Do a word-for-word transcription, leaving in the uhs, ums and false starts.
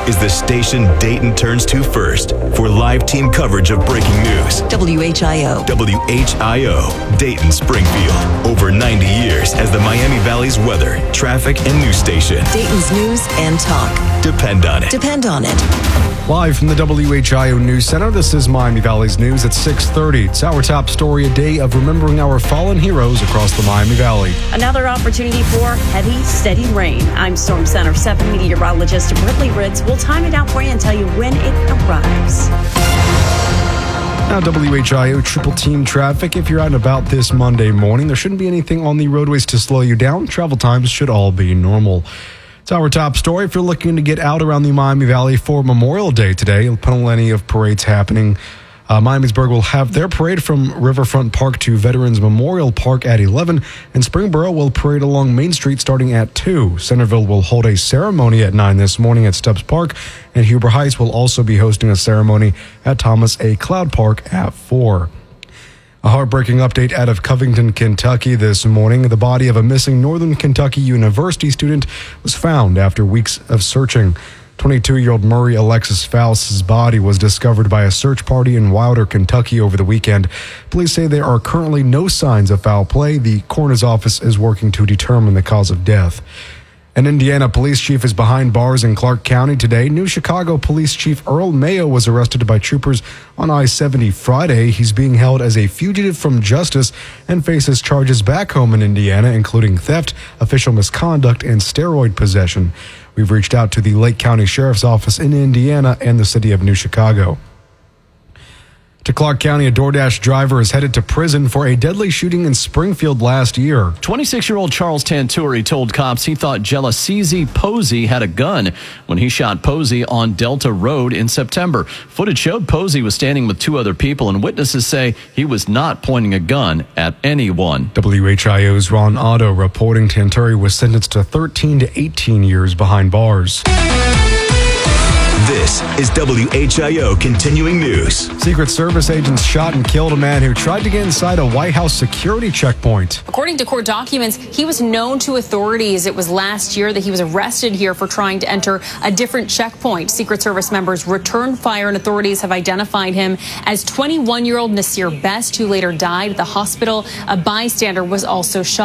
is the station Dayton turns to first for live team coverage of breaking news. W H I O. W H I O, Dayton Springfield. Over ninety years as the Miami Valley's weather, traffic, and news station. Dayton's news and talk. Depend on it. Depend on it. Live from the W H I O News Center, this is Miami Valley's News at six thirty. It's our top story, a day of remembering our fallen heroes across the Miami Valley. Another opportunity for heavy, steady rain. I'm Storm Center seven meteorologist Britley Ritz. We'll time it out for you and tell you when it arrives. Now, W H I O triple team traffic. If you're out and about this Monday morning, there shouldn't be anything on the roadways to slow you down. Travel times should all be normal. It's our top story. If you're looking to get out around the Miami Valley for Memorial Day today, plenty of parades happening. Uh, Miamisburg will have their parade from Riverfront Park to Veterans Memorial Park at eleven, and Springboro will parade along Main Street starting at two. Centerville will hold a ceremony at nine this morning at Stubbs Park, and Huber Heights will also be hosting a ceremony at Thomas A. Cloud Park at four. A heartbreaking update out of Covington, Kentucky this morning. The body of a missing Northern Kentucky University student was found after weeks of searching. twenty-two-year-old Murray Alexis Faust's body was discovered by a search party in Wilder, Kentucky over the weekend. Police say there are currently no signs of foul play. The coroner's office is working to determine the cause of death. An Indiana police chief is behind bars in Clark County today. New Chicago Police Chief Earl Mayo was arrested by troopers on I seventy Friday. He's being held as a fugitive from justice and faces charges back home in Indiana, including theft, official misconduct, and steroid possession. We've reached out to the Lake County Sheriff's Office in Indiana and the city of New Chicago. To Clark County, a DoorDash driver is headed to prison for a deadly shooting in Springfield last year. twenty-six-year-old Charles Tanturi told cops he thought Jelasese Posey had a gun when he shot Posey on Delta Road in September. Footage showed Posey was standing with two other people, and witnesses say he was not pointing a gun at anyone. W H I O's Ron Otto reporting Tanturi was sentenced to thirteen to eighteen years behind bars. This is W H I O Continuing News. Secret Service agents shot and killed a man who tried to get inside a White House security checkpoint. According to court documents, he was known to authorities. It was last year that he was arrested here for trying to enter a different checkpoint. Secret Service members returned fire, and authorities have identified him as twenty-one-year-old Nasir Best, who later died at the hospital. A bystander was also shot.